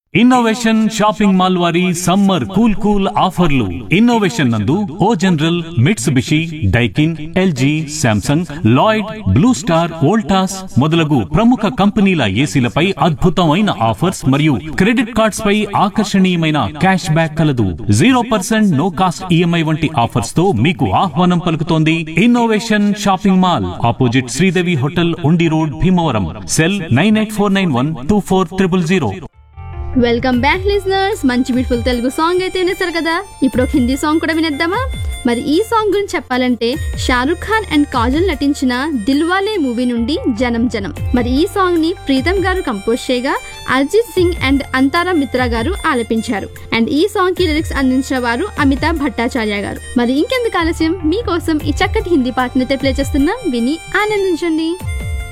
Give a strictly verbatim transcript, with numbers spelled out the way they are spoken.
Innovation shopping mall వారి summer cool cool ఆఫర్లు. Innovation నందు ఓ general, Mitsubishi, Daikin, LG, Samsung, Lloyd, blue star, Voltas మొదలగు ప్రముఖ కంపెనీల ఏసీలపై అద్భుతమైన ఆఫర్స్ మరియు క్రెడిట్ కార్డ్స్ పై ఆకర్షణీయమైన క్యాష్ బ్యాక్ కలదు. Zero percent no cost EMI వంటి ఆఫర్స్ తో మీకు ఆహ్వానం పలుకుతోంది innovation shopping mall, opposite Sridevi hotel, ఉండి road, Bhimavaram. Cell nine eight four nine one two four triple zero. Welcome back listeners. మంచి బ్యూటిఫుల్ తెలుగు సాంగ్ అయితే వినేశారు కదా. ఇప్పుడు ఒక హిందీ సాంగ్ కూడా వినేద్దామా? మరి ఈ సాంగ్ గురించి చెప్పాలంటే షారుఖ్ ఖాన్ అండ్ కాజల్ నటించిన దిల్వాలే మూవీ నుండి జనం జనం. మరి ఈ సాంగ్ ని ప్రీతం గారు కంపోజ్ చేయగా అర్జిత్ సింగ్ అండ్ అంతారా మిత్రా గారు ఆలపించారు. అండ్ ఈ సాంగ్ కి లిరిక్స్ అందించిన వారు అమితాబ్ భట్టాచార్య గారు. మరి ఇంకెందుకు ఆలస్యం, మీకోసం ఈ చక్కటి హిందీ పాటనైతే ప్లే చేస్తున్నా, విని ఆనందించండి.